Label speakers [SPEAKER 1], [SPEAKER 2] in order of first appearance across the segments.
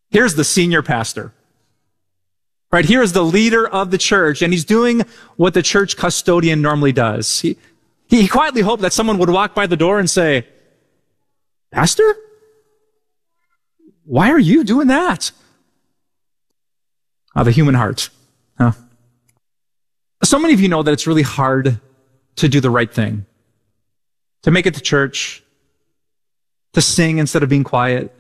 [SPEAKER 1] Here's the senior pastor. Right? Here is the leader of the church, and he's doing what the church custodian normally does. He quietly hoped that someone would walk by the door and say, "Pastor? Why are you doing that?" The human heart. Huh? So many of you know that it's really hard to do the right thing, to make it to church, to sing instead of being quiet,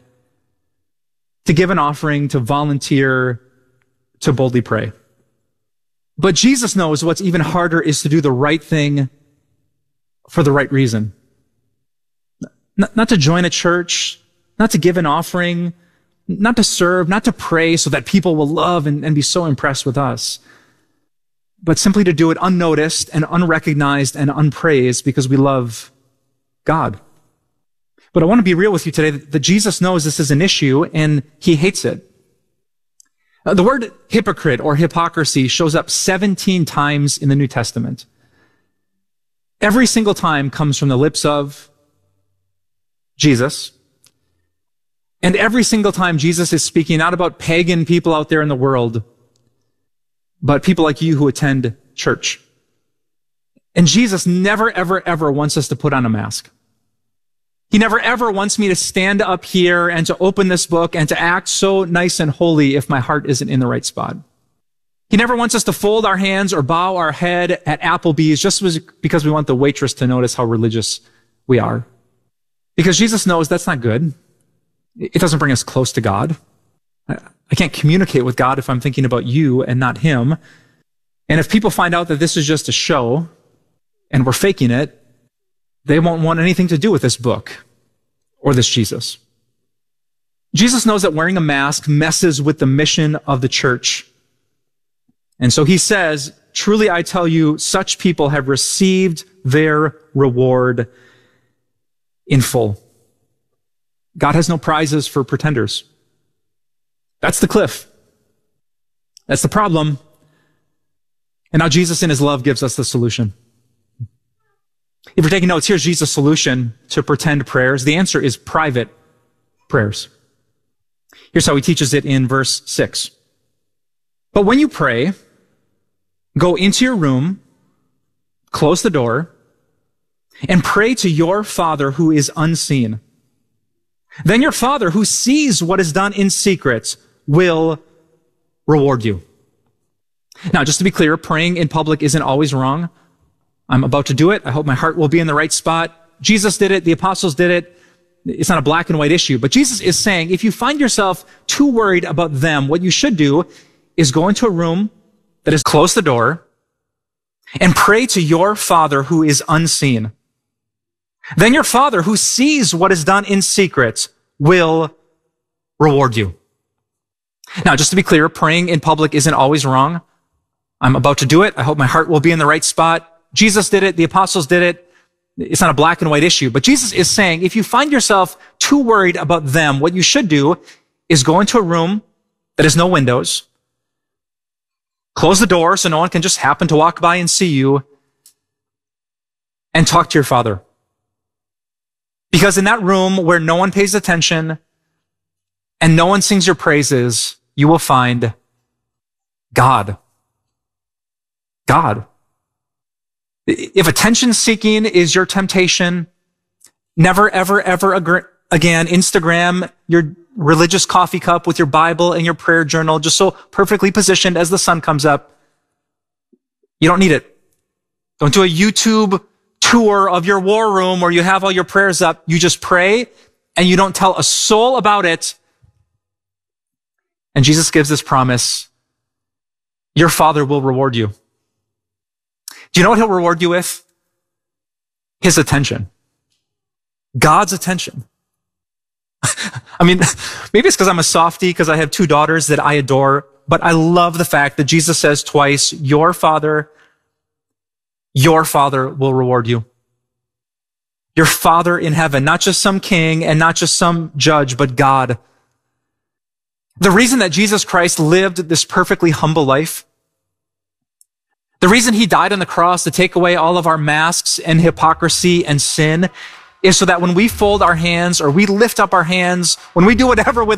[SPEAKER 1] to give an offering, to volunteer, to boldly pray. But Jesus knows what's even harder is to do the right thing for the right reason. Not to join a church, not to give an offering, not to serve, not to pray so that people will love and be so impressed with us, but simply to do it unnoticed and unrecognized and unpraised because we love God. But I want to be real with you today that Jesus knows this is an issue and he hates it. The word hypocrite or hypocrisy shows up 17 times in the New Testament. Every single time comes from the lips of Jesus. And every single time Jesus is speaking not about pagan people out there in the world, but people like you who attend church. And Jesus never, ever, ever wants us to put on a mask. He never ever wants me to stand up here and to open this book and to act so nice and holy if my heart isn't in the right spot. He never wants us to fold our hands or bow our head at Applebee's just because we want the waitress to notice how religious we are. Because Jesus knows that's not good. It doesn't bring us close to God. I can't communicate with God if I'm thinking about you and not him. And if people find out that this is just a show and we're faking it, they won't want anything to do with this book or this Jesus. Jesus knows that wearing a mask messes with the mission of the church. And so he says, "Truly I tell you, such people have received their reward in full." God has no prizes for pretenders. That's the cliff. That's the problem. And now Jesus in his love gives us the solution. If you're taking notes, here's Jesus' solution to pretend prayers. The answer is private prayers. Here's how he teaches it in verse 6. "But when you pray, go into your room, close the door, and pray to your Father who is unseen. Then your Father who sees what is done in secret will reward you." Now, just to be clear, praying in public isn't always wrong. I'm about to do it. I hope my heart will be in the right spot. Jesus did it. The apostles did it. It's not a black and white issue. But Jesus is saying, if you find yourself too worried about them, what you should do is go into a room that is close the door and pray to your Father who is unseen. Then your Father who sees what is done in secret will reward you. Now, just to be clear, praying in public isn't always wrong. I'm about to do it. I hope my heart will be in the right spot. Jesus did it. The apostles did it. It's not a black and white issue. But Jesus is saying, if you find yourself too worried about them, what you should do is go into a room that has no windows, close the door so no one can just happen to walk by and see you, and talk to your Father. Because in that room where no one pays attention and no one sings your praises, you will find God. God. If attention-seeking is your temptation, never, ever, ever again Instagram your religious coffee cup with your Bible and your prayer journal just so perfectly positioned as the sun comes up. You don't need it. Don't do a YouTube tour of your war room where you have all your prayers up. You just pray and you don't tell a soul about it. And Jesus gives this promise, your Father will reward you. Do you know what he'll reward you with? His attention. God's attention. I mean, maybe it's because I'm a softie, because I have 2 daughters that I adore, but I love the fact that Jesus says twice, your Father will reward you. Your Father in heaven, not just some king and not just some judge, but God. The reason that Jesus Christ lived this perfectly humble life, the reason he died on the cross to take away all of our masks and hypocrisy and sin is so that when we fold our hands or we lift up our hands, when we do whatever with